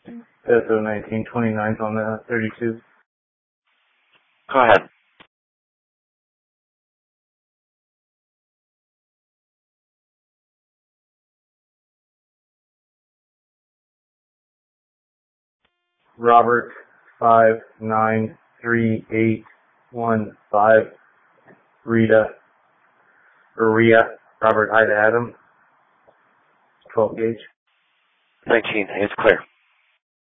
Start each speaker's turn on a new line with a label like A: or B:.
A: SO 1929 on the 32.
B: Go ahead.
A: Robert 593815. Rhea. Robert Ida Adam. 12 gauge.
B: 19. It's clear.